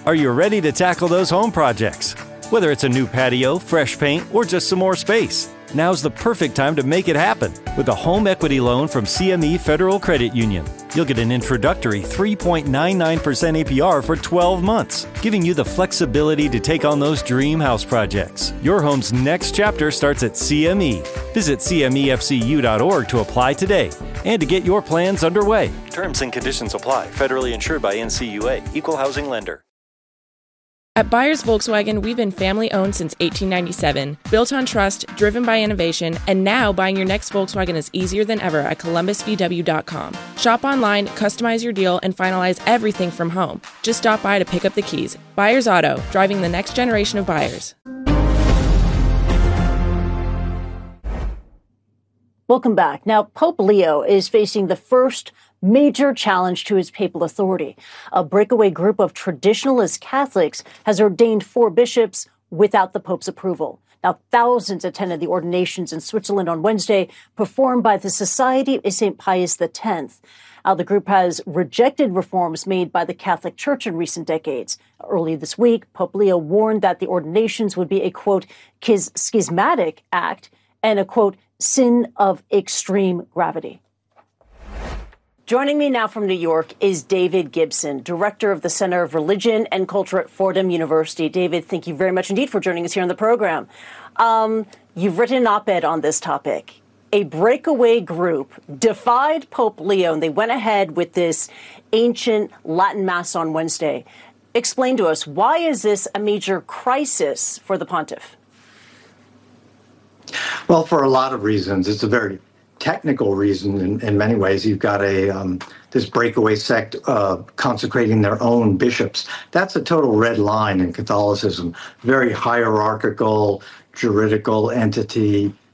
Are you ready to tackle those home projects? Whether it's a new patio, fresh paint, or just some more space, now's the perfect time to make it happen with a home equity loan from CME Federal Credit Union. You'll get an introductory 3.99% APR for 12 months, giving you the flexibility to take on those dream house projects. Your home's next chapter starts at CME. Visit CMEFCU.org to apply today and to get your plans underway. Terms and conditions apply. Federally insured by NCUA. Equal housing lender. At Byers Volkswagen, we've been family-owned since 1897, built on trust, driven by innovation, and now buying your next Volkswagen is easier than ever at ColumbusVW.com. Shop online, customize your deal, and finalize everything from home. Just stop by to pick up the keys. Byers Auto, driving the next generation of buyers. Welcome back. Now, Pope Leo is facing the first major challenge to his papal authority. A breakaway group of traditionalist Catholics has ordained 4 bishops without the Pope's approval. Now, thousands attended the ordinations in Switzerland on Wednesday, performed by the Society of St. Pius X. The group has rejected reforms made by the Catholic Church in recent decades. Earlier this week, Pope Leo warned that the ordinations would be a, quote, schismatic act and a, quote, sin of extreme gravity. Joining me now from New York is David Gibson, director of the Center of Religion and Culture at Fordham University. David, thank you very much indeed for joining us here on the program. You've written an op-ed on this topic. A breakaway group defied Pope Leo, and they went ahead with this ancient Latin Mass on Wednesday. Explain to us, why is this a major crisis for the pontiff? Well, for a lot of reasons. It's a very technical reason in many ways. You've got this breakaway sect consecrating their own bishops. That's a total red line in Catholicism. Very hierarchical, juridical entity.